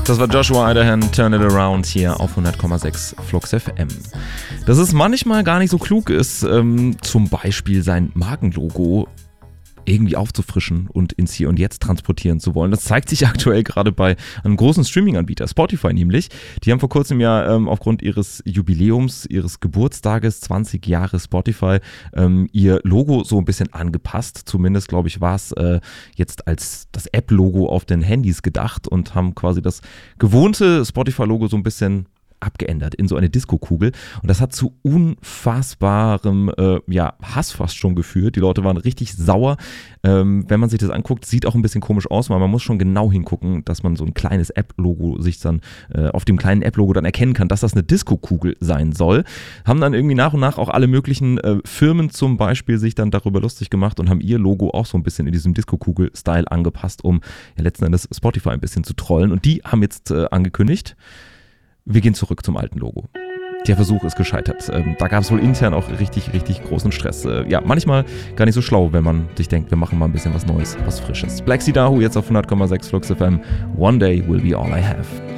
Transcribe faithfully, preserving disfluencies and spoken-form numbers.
Das war Joshua Idahan, Turn It Around hier auf hundert Komma sechs Flux F M. Dass es manchmal gar nicht so klug ist, ähm, zum Beispiel sein Markenlogo irgendwie aufzufrischen und ins Hier und Jetzt transportieren zu wollen. Das zeigt sich aktuell gerade bei einem großen Streaming-Anbieter, Spotify nämlich. Die haben vor kurzem ja ähm, aufgrund ihres Jubiläums, ihres Geburtstages, zwanzig Jahre Spotify, ähm, ihr Logo so ein bisschen angepasst. Zumindest, glaube ich, war es äh, jetzt als das App-Logo auf den Handys gedacht und haben quasi das gewohnte Spotify-Logo so ein bisschen abgeändert in so eine Disco-Kugel und das hat zu unfassbarem äh, ja, Hass fast schon geführt. Die Leute waren richtig sauer. Ähm, wenn man sich das anguckt, sieht auch ein bisschen komisch aus, weil man muss schon genau hingucken, dass man so ein kleines App-Logo sich dann äh, auf dem kleinen App-Logo dann erkennen kann, dass das eine Disco-Kugel sein soll. Haben dann irgendwie nach und nach auch alle möglichen äh, Firmen zum Beispiel sich dann darüber lustig gemacht und haben ihr Logo auch so ein bisschen in diesem Disco-Kugel-Style angepasst, um ja, letzten Endes Spotify ein bisschen zu trollen. Und die haben jetzt äh, angekündigt, wir gehen zurück zum alten Logo. Der Versuch ist gescheitert. Ähm, da gab es wohl intern auch richtig, richtig großen Stress. Äh, ja, manchmal gar nicht so schlau, wenn man sich denkt, wir machen mal ein bisschen was Neues, was Frisches. Black Sea Dahu jetzt auf hundert Komma sechs Flux F M. One day will be all I have.